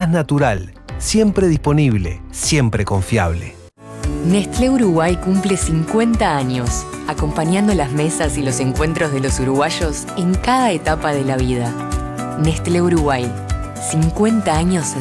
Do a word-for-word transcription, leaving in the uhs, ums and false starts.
más natural, siempre disponible, siempre confiable. Nestlé Uruguay cumple cincuenta años, acompañando las mesas y los encuentros de los uruguayos en cada etapa de la vida. Nestlé Uruguay, cincuenta años